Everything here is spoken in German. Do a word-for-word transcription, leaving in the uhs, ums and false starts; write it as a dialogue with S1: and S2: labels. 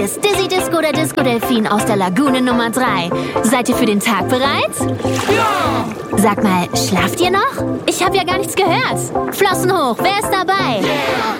S1: ist Dizzy Disco, der Disco-Delfin aus der Lagune Nummer drei. Seid ihr für den Tag bereit?
S2: Ja!
S1: Sag mal, schlaft ihr noch? Ich habe ja gar nichts gehört. Flossen hoch, wer ist dabei?
S2: Yeah!